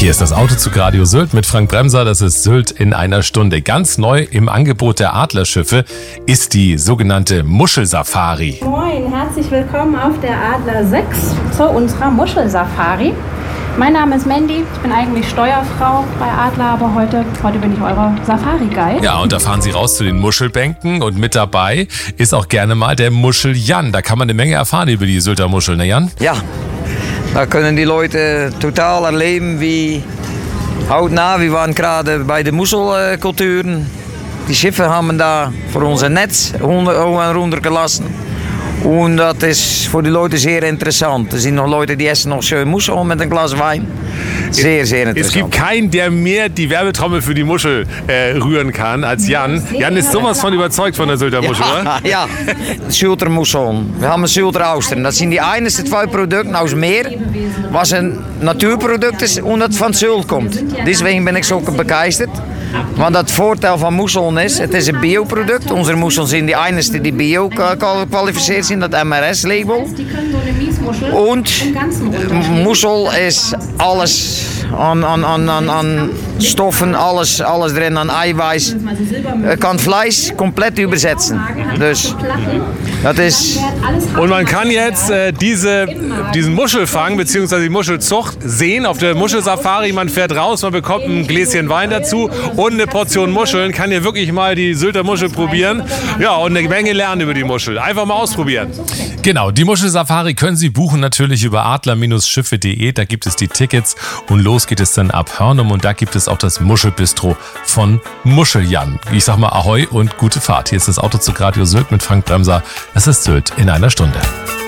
Hier ist das Autozug Radio Sylt mit Frank Bremser. Das ist Sylt in einer Stunde. Ganz neu im Angebot der Adlerschiffe ist die sogenannte Muschelsafari. Moin, herzlich willkommen auf der Adler 6 zu unserer Muschelsafari. Mein Name ist Mandy, ich bin eigentlich Steuerfrau bei Adler, aber heute bin ich eure Safari-Guide. Ja, und da fahren Sie raus zu den Muschelbänken und mit dabei ist auch gerne mal der Muschel-Jan. Da kann man eine Menge erfahren über die Sylter Muscheln, ne Jan? Ja, da können die Leute total erleben, wie hautnah. Wir waren gerade bei den Muschelkulturen. Die Schiffe haben da für unser Netz runtergelassen. Und das ist für die Leute sehr interessant. Es sind noch Leute, die essen noch schön Muschel mit einem Glas Wein. Sehr, sehr interessant. Es gibt keinen, der mehr die Werbetrommel für die Muschel rühren kann als Jan. Jan ist sowas von überzeugt von der Sylter Muschel, oder? Ja, Sylter Muscheln. Wir haben Sylter Austern. Das sind die einzigsten zwei Produkte aus Meer, was ein Naturprodukt ist und das von Sylt kommt. Deswegen bin ich so begeistert. Want het voordeel van Muscheln is, het is een bioproduct. Onze Muscheln zijn die einzigsten die bio kwalifiziert sind, dat MRS-Label. Und Muschel ist alles an Stoffen, alles drin, an Eiweiß. Kann Fleisch komplett übersetzen. Dus, das ist. Und man kann jetzt diesen Muschelfang bzw. die Muschelzucht sehen auf der Muschelsafari. Man fährt raus, man bekommt ein Gläschen Wein dazu und eine Portion Muscheln. Kann hier wirklich mal die Sylter Muschel probieren. Ja, und eine Menge lernen über die Muschel. Einfach mal ausprobieren. Genau, die Muschelsafari können Sie buchen natürlich über adler-schiffe.de. Da gibt es die Tickets und los geht es dann ab Hörnum. Und da gibt es auch das Muschelbistro von Muscheljan. Ich sag mal Ahoi und gute Fahrt. Hier ist das Autozug Radio Sylt mit Frank Bremser. Das ist Sylt in einer Stunde.